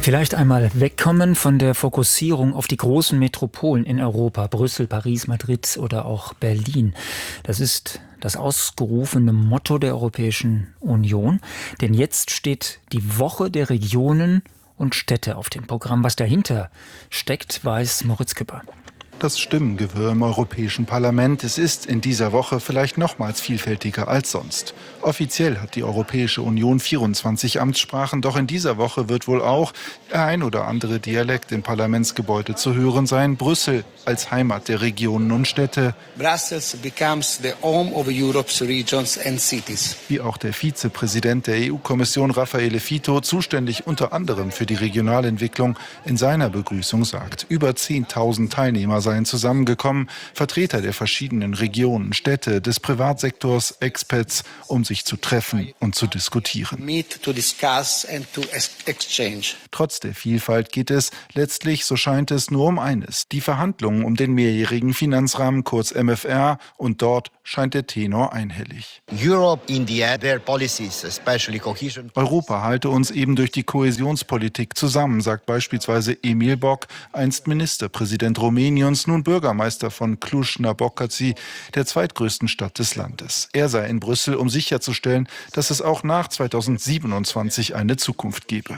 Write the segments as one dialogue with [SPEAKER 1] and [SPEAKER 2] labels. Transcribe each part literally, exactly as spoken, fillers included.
[SPEAKER 1] Vielleicht einmal wegkommen von der Fokussierung auf die großen Metropolen in Europa, Brüssel, Paris, Madrid oder auch Berlin. Das ist das ausgerufene Motto der Europäischen Union. Denn jetzt steht die Woche der Regionen und Städte auf dem Programm. Was dahinter steckt, weiß Moritz Küpper.
[SPEAKER 2] Das Stimmengewirr im Europäischen Parlament, es ist in dieser Woche vielleicht nochmals vielfältiger als sonst. Offiziell hat die Europäische Union vierundzwanzig Amtssprachen, doch in dieser Woche wird wohl auch der ein oder andere Dialekt im Parlamentsgebäude zu hören sein. Brüssel als Heimat der Regionen und Städte.
[SPEAKER 3] Brussels becomes the home of Europe's regions and cities.
[SPEAKER 2] Wie auch der Vizepräsident der E U-Kommission Raffaele Fitto, zuständig unter anderem für die Regionalentwicklung, in seiner Begrüßung sagt, über zehntausend Teilnehmer seien zusammengekommen, Vertreter der verschiedenen Regionen, Städte, des Privatsektors, Expats, um sich zu treffen und zu diskutieren.
[SPEAKER 3] Meet to discuss and to exchange.
[SPEAKER 2] Trotz der Vielfalt geht es letztlich, so scheint es, nur um eines: die Verhandlungen um den mehrjährigen Finanzrahmen, kurz M F R, und dort scheint der Tenor einhellig.
[SPEAKER 4] Europe, India, their policies, especially cohesion.
[SPEAKER 2] Europa halte uns eben durch die Kohäsionspolitik zusammen, sagt beispielsweise Emil Boc, einst Ministerpräsident Rumäniens, nun Bürgermeister von Cluj-Napoca, der zweitgrößten Stadt des Landes. Er sei in Brüssel, um sicherzustellen, dass es auch nach zweitausendsiebenundzwanzig eine Zukunft gebe.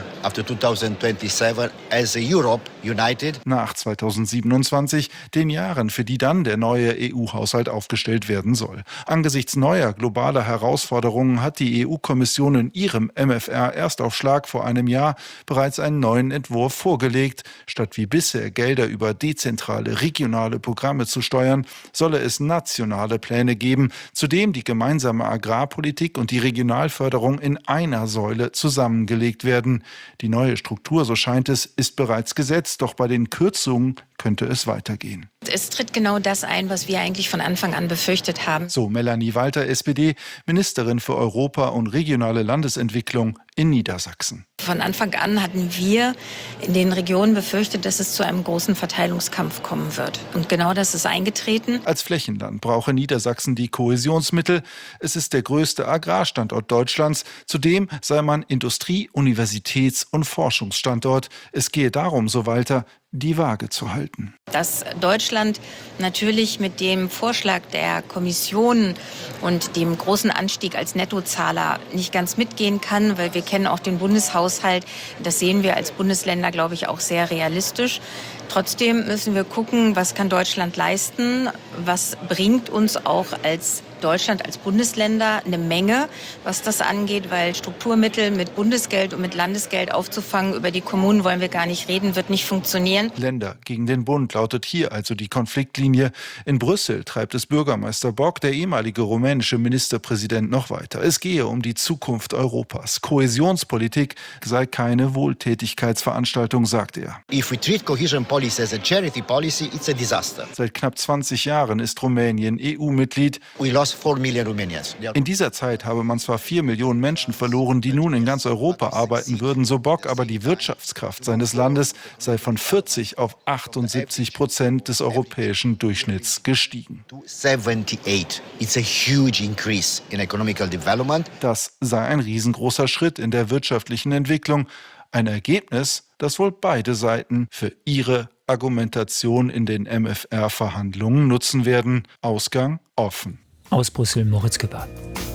[SPEAKER 2] Nach zweitausendsiebenundzwanzig, den Jahren, für die dann der neue E U-Haushalt aufgestellt werden soll. Angesichts neuer globaler Herausforderungen hat die E U-Kommission in ihrem M F R-Erstaufschlag vor einem Jahr bereits einen neuen Entwurf vorgelegt. Statt wie bisher Gelder über dezentrale, regionale Programme zu steuern, solle es nationale Pläne geben, zudem die gemeinsame Agrarpolitik und die Regionalförderung in einer Säule zusammengelegt werden. Die neue Struktur, so scheint es, ist bereits gesetzt, doch bei den Kürzungen könnte es weitergehen.
[SPEAKER 5] Es tritt genau das ein, was wir eigentlich von Anfang an befürchtet haben.
[SPEAKER 2] So Melanie Walter, S P D, Ministerin für Europa und regionale Landesentwicklung in Niedersachsen.
[SPEAKER 5] Von Anfang an hatten wir in den Regionen befürchtet, dass es zu einem großen Verteilungskampf kommen wird. Und genau das ist eingetreten.
[SPEAKER 2] Als Flächenland brauche Niedersachsen die Kohäsionsmittel. Es ist der größte Agrarstandort Deutschlands. Zudem sei man Industrie-, Universitäts- und Forschungsstandort. Es gehe darum, so Walter, die Waage zu halten.
[SPEAKER 5] Dass Deutschland natürlich mit dem Vorschlag der Kommission und dem großen Anstieg als Nettozahler nicht ganz mitgehen kann, weil wir kennen auch den Bundeshaushalt. Das sehen wir als Bundesländer, glaube ich, auch sehr realistisch. Trotzdem müssen wir gucken, was kann Deutschland leisten, was bringt uns auch als Deutschland als Bundesländer eine Menge, was das angeht, weil Strukturmittel mit Bundesgeld und mit Landesgeld aufzufangen, über die Kommunen wollen wir gar nicht reden, wird nicht funktionieren.
[SPEAKER 2] Länder gegen den Bund lautet hier also die Konfliktlinie. In Brüssel treibt es Bürgermeister Boc, der ehemalige rumänische Ministerpräsident, noch weiter. Es gehe um die Zukunft Europas. Kohäsionspolitik sei keine Wohltätigkeitsveranstaltung, sagt er.
[SPEAKER 4] If we treat cohesion policy as a charity policy, it's a disaster.
[SPEAKER 2] Seit knapp zwanzig Jahren ist Rumänien E U-Mitglied.
[SPEAKER 4] We lost four million Romanians.
[SPEAKER 2] In dieser Zeit habe man zwar vier Millionen Menschen verloren, die nun in ganz Europa arbeiten würden, so Boc, aber die Wirtschaftskraft seines Landes sei von vierzig auf achtundsiebzig Prozent des europäischen Durchschnitts gestiegen.
[SPEAKER 4] It's a huge increase in economic development.
[SPEAKER 2] Das sei ein riesengroßer Schritt in der wirtschaftlichen Entwicklung. Ein Ergebnis, das wohl beide Seiten für ihre Argumentation in den M F R-Verhandlungen nutzen werden. Ausgang offen.
[SPEAKER 1] Aus Brüssel, Moritz Küpper.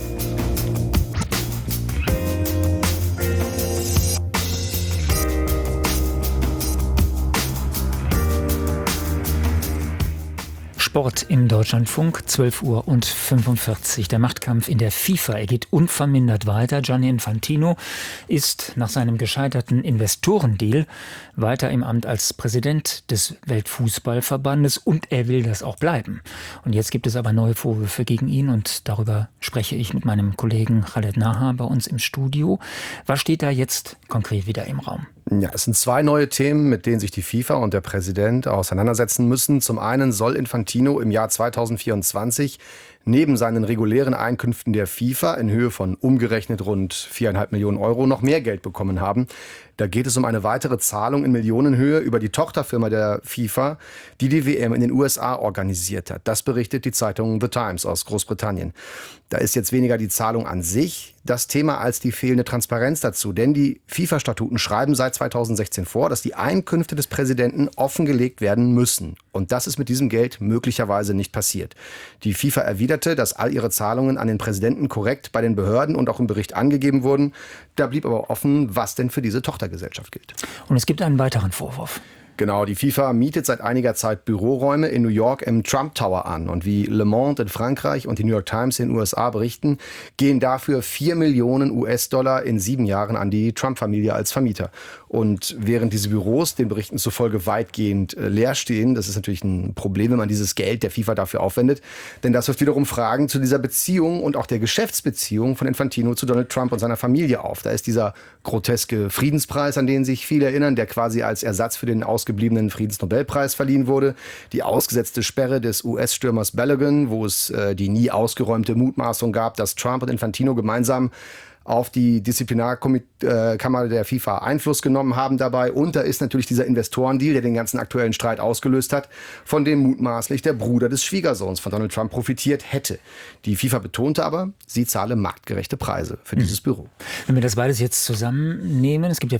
[SPEAKER 1] Sport im Deutschlandfunk, zwölf Uhr und fünfundvierzig. Der Machtkampf in der FIFA, er geht unvermindert weiter. Gianni Infantino ist nach seinem gescheiterten Investorendeal weiter im Amt als Präsident des Weltfußballverbandes und er will das auch bleiben. Und jetzt gibt es aber neue Vorwürfe gegen ihn und darüber spreche ich mit meinem Kollegen Khaled Naha bei uns im Studio. Was steht da jetzt konkret wieder im Raum?
[SPEAKER 6] Ja, es sind zwei neue Themen, mit denen sich die FIFA und der Präsident auseinandersetzen müssen. Zum einen soll Infantino im Jahr zweitausendvierundzwanzig neben seinen regulären Einkünften der FIFA in Höhe von umgerechnet rund viereinhalb Millionen Euro noch mehr Geld bekommen haben. Da geht es um eine weitere Zahlung in Millionenhöhe über die Tochterfirma der FIFA, die die W M in den U S A organisiert hat. Das berichtet die Zeitung The Times aus Großbritannien. Da ist jetzt weniger die Zahlung an sich das Thema als die fehlende Transparenz dazu. Denn die FIFA-Statuten schreiben seit zweitausendsechzehn vor, dass die Einkünfte des Präsidenten offengelegt werden müssen. Und das ist mit diesem Geld möglicherweise nicht passiert. Die FIFA erwiderte, dass all ihre Zahlungen an den Präsidenten korrekt bei den Behörden und auch im Bericht angegeben wurden. Da blieb aber offen, was denn für diese Tochtergesellschaft gilt.
[SPEAKER 1] Und es gibt einen weiteren Vorwurf.
[SPEAKER 6] Genau, die FIFA mietet seit einiger Zeit Büroräume in New York im Trump Tower an. Und wie Le Monde in Frankreich und die New York Times in den U S A berichten, gehen dafür vier Millionen U S-Dollar in sieben Jahren an die Trump-Familie als Vermieter. Und während diese Büros den Berichten zufolge weitgehend äh, leer stehen, das ist natürlich ein Problem, wenn man dieses Geld der FIFA dafür aufwendet. Denn das wirft wiederum Fragen zu dieser Beziehung und auch der Geschäftsbeziehung von Infantino zu Donald Trump und seiner Familie auf. Da ist dieser groteske Friedenspreis, an den sich viele erinnern, der quasi als Ersatz für den ausgebliebenen Friedensnobelpreis verliehen wurde. Die ausgesetzte Sperre des U S-Stürmers Balogun, wo es äh, die nie ausgeräumte Mutmaßung gab, dass Trump und Infantino gemeinsam auf die Disziplinarkammer der FIFA Einfluss genommen haben dabei. Und da ist natürlich dieser Investorendeal, der den ganzen aktuellen Streit ausgelöst hat, von dem mutmaßlich der Bruder des Schwiegersohns von Donald Trump profitiert hätte. Die FIFA betonte aber, sie zahle marktgerechte Preise für dieses Büro.
[SPEAKER 1] Wenn wir das beides jetzt zusammennehmen, es gibt ja